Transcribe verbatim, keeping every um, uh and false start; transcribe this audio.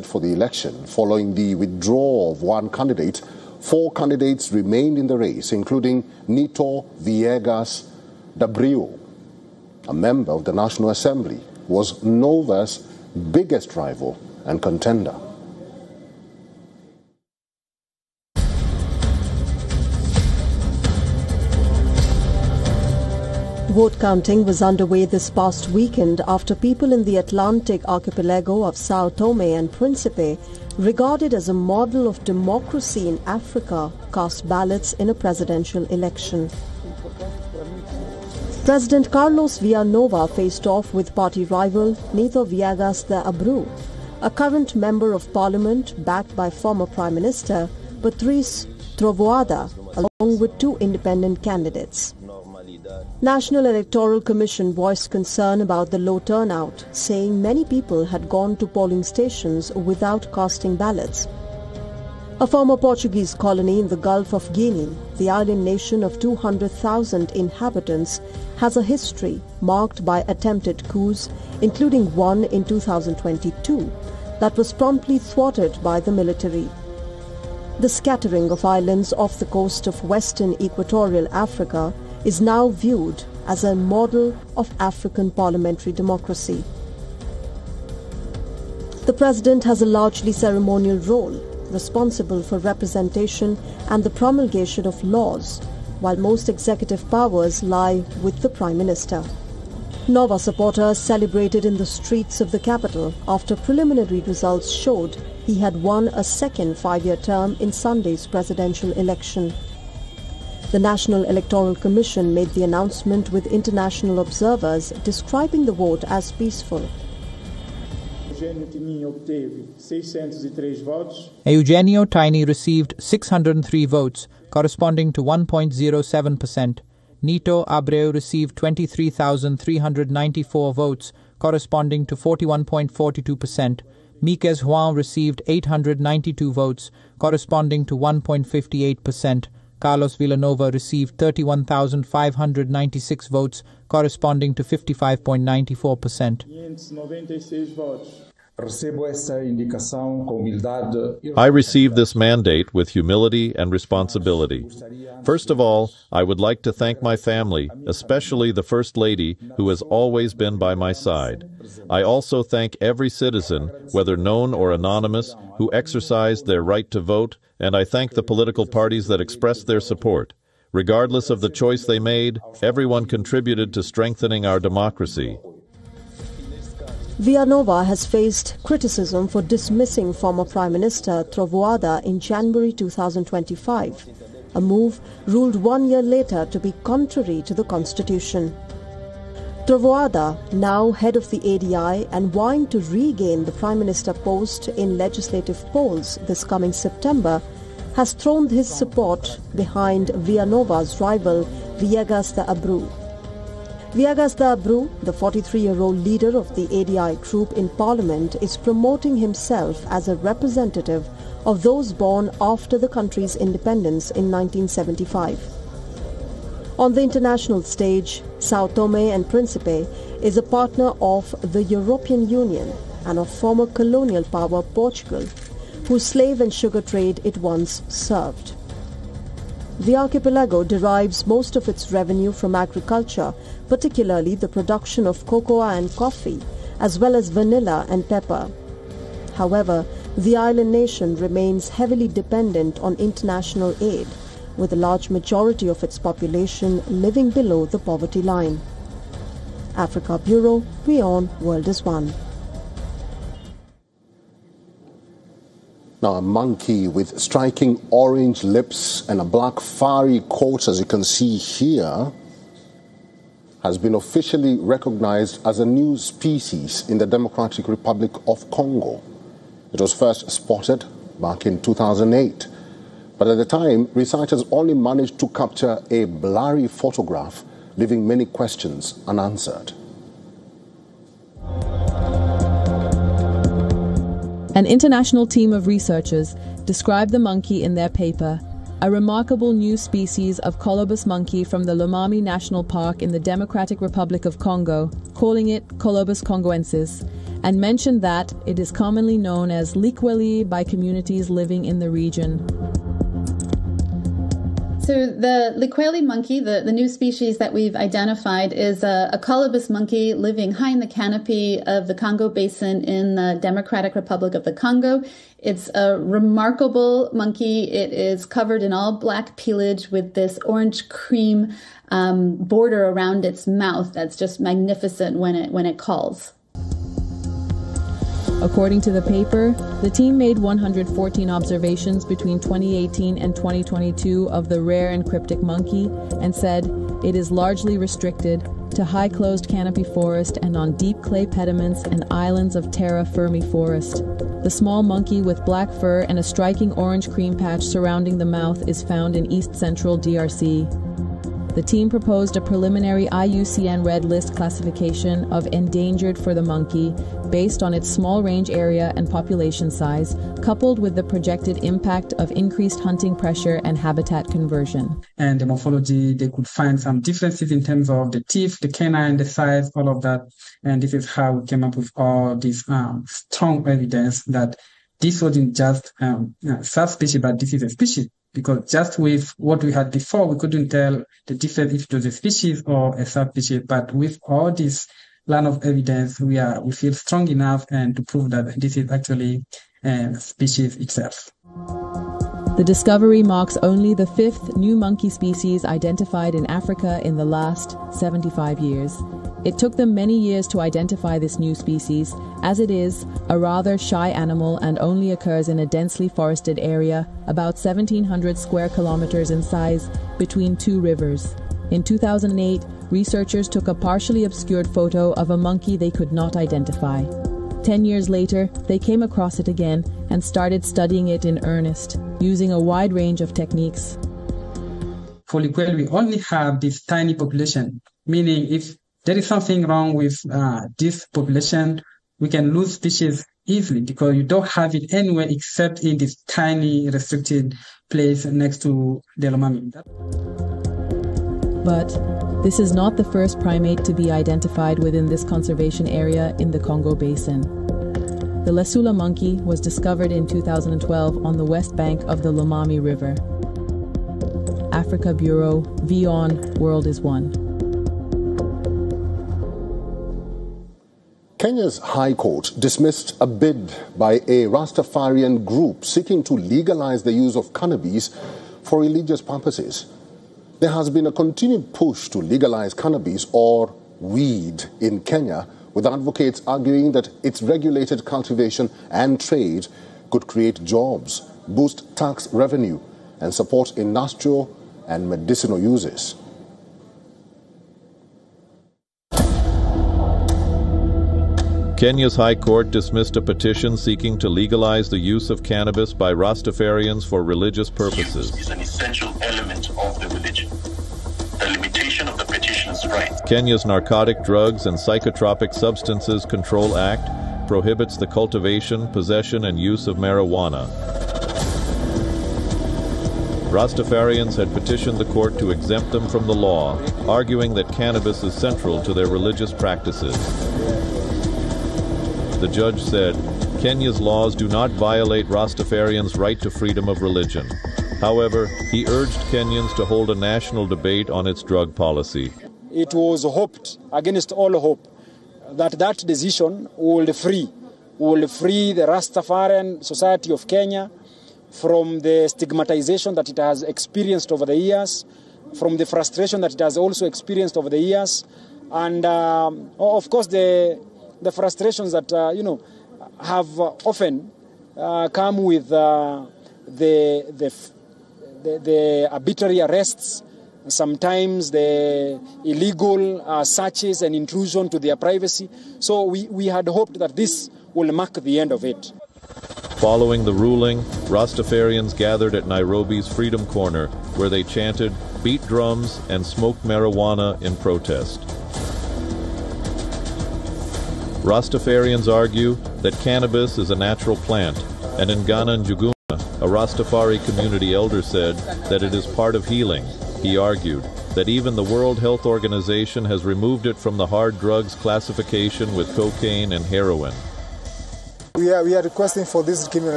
for the election. Following the withdrawal of one candidate, four candidates remained in the race, including Nito Villegas Dabreu, a member of the National Assembly, who was Nova's biggest rival and contender. Vote counting was underway this past weekend after people in the Atlantic archipelago of Sao Tome and Principe, regarded as a model of democracy in Africa, cast ballots in a presidential election. President Carlos Villanova faced off with party rival Nito Villegas Dabreu, a current member of parliament backed by former Prime Minister Patrice Trovoada, along with two independent candidates. National Electoral Commission voiced concern about the low turnout, saying many people had gone to polling stations without casting ballots. A former Portuguese colony in the Gulf of Guinea, the island nation of two hundred thousand inhabitants, has a history marked by attempted coups, including one in two thousand twenty-two, that was promptly thwarted by the military. The scattering of islands off the coast of Western Equatorial Africa is now viewed as a model of African parliamentary democracy. The President has a largely ceremonial role, responsible for representation and the promulgation of laws, while most executive powers lie with the Prime Minister. Nova supporters celebrated in the streets of the capital after preliminary results showed he had won a second five-year term in Sunday's presidential election. The National Electoral Commission made the announcement with international observers describing the vote as peaceful. Eugenio Tiny received six hundred three votes, corresponding to one point zero seven percent. Nito Abreu received twenty-three thousand three hundred ninety-four votes, corresponding to forty-one point four two percent. Miquez Juan received eight hundred ninety-two votes, corresponding to one point five eight percent. Carlos Villanova received thirty-one thousand five hundred ninety-six votes, corresponding to fifty-five point nine four percent. I receive this mandate with humility and responsibility. First of all, I would like to thank my family, especially the First Lady, who has always been by my side. I also thank every citizen, whether known or anonymous, who exercised their right to vote, and I thank the political parties that expressed their support. Regardless of the choice they made, everyone contributed to strengthening our democracy. Villanova has faced criticism for dismissing former Prime Minister Trovoada in January two thousand twenty-five, a move ruled one year later to be contrary to the Constitution. Trovoada, now head of the A D I and vying to regain the Prime Minister post in legislative polls this coming September, has thrown his support behind Villanova's rival Villegas Dabreu. Villegas Dabreu, the forty-three-year-old leader of the A D I group in Parliament, is promoting himself as a representative of those born after the country's independence in nineteen seventy-five. On the international stage, Sao Tome and Principe is a partner of the European Union and of former colonial power Portugal, whose slave and sugar trade it once served. The archipelago derives most of its revenue from agriculture, particularly the production of cocoa and coffee, as well as vanilla and pepper. However, the island nation remains heavily dependent on international aid, with a large majority of its population living below the poverty line. Africa Bureau, WION, World is One. Now, a monkey with striking orange lips and a black furry coat, as you can see here, has been officially recognized as a new species in the Democratic Republic of Congo. It was first spotted back in two thousand eight, but at the time, researchers only managed to capture a blurry photograph, leaving many questions unanswered. An international team of researchers described the monkey in their paper, a remarkable new species of colobus monkey from the Lomami National Park in the Democratic Republic of Congo, calling it Colobus congoensis, and mentioned that it is commonly known as likweli by communities living in the region. So the likweli monkey, the, the new species that we've identified, is a, a colobus monkey living high in the canopy of the Congo Basin in the Democratic Republic of the Congo. It's a remarkable monkey. It is covered in all black pelage with this orange cream um, border around its mouth that's just magnificent when it when it calls. According to the paper, the team made one hundred fourteen observations between twenty eighteen and twenty twenty-two of the rare and cryptic monkey and said it is largely restricted to high closed canopy forest and on deep clay pediments and islands of terra firma forest. The small monkey with black fur and a striking orange cream patch surrounding the mouth is found in east central D R C. The team proposed a preliminary I U C N Red List classification of endangered for the monkey based on its small range area and population size, coupled with the projected impact of increased hunting pressure and habitat conversion. And the morphology, they could find some differences in terms of the teeth, the canine, the size, all of that. And this is how we came up with all this um, strong evidence that this wasn't just um, a subspecies, but this is a species. Because just with what we had before, we couldn't tell the difference if it was a species or a subspecies. But with all this line of evidence, we are we feel strong enough and to prove that this is actually a species itself. The discovery marks only the fifth new monkey species identified in Africa in the last seventy-five years. It took them many years to identify this new species, as it is a rather shy animal and only occurs in a densely forested area, about seventeen hundred square kilometers in size, between two rivers. In two thousand eight, researchers took a partially obscured photo of a monkey they could not identify. Ten years later, they came across it again and started studying it in earnest, using a wide range of techniques. For likweli, we only have this tiny population, meaning if there is something wrong with uh, this population, we can lose species easily because you don't have it anywhere except in this tiny restricted place next to the Lomami. But this is not the first primate to be identified within this conservation area in the Congo Basin. The Lesula monkey was discovered in two thousand twelve on the west bank of the Lomami River. Africa Bureau, VON, World is One. Kenya's High Court dismissed a bid by a Rastafarian group seeking to legalize the use of cannabis for religious purposes. There has been a continued push to legalize cannabis or weed in Kenya, with advocates arguing that its regulated cultivation and trade could create jobs, boost tax revenue, and support industrial and medicinal uses. Kenya's High Court dismissed a petition seeking to legalize the use of cannabis by Rastafarians for religious purposes. Use is an essential element of the religion. The limitation of the petition's right. Kenya's Narcotic Drugs and Psychotropic Substances Control Act prohibits the cultivation, possession, and use of marijuana. Rastafarians had petitioned the court to exempt them from the law, arguing that cannabis is central to their religious practices. The judge said, Kenya's laws do not violate Rastafarians' right to freedom of religion. However, he urged Kenyans to hold a national debate on its drug policy. It was hoped, against all hope, that that decision will free, will free the Rastafarian Society of Kenya from the stigmatization that it has experienced over the years, from the frustration that it has also experienced over the years, and um, of course the the frustrations that, uh, you know, have uh, often uh, come with uh, the, the, the, the arbitrary arrests, sometimes the illegal uh, searches and intrusion to their privacy. So we, we had hoped that this will mark the end of it. Following the ruling, Rastafarians gathered at Nairobi's Freedom Corner, where they chanted, beat drums, and smoked marijuana in protest. Rastafarians argue that cannabis is a natural plant, and Ngana Njuguna, a Rastafari community elder, said that it is part of healing. He argued that even the World Health Organization has removed it from the hard drugs classification with cocaine and heroin. We are, we are requesting for this criminal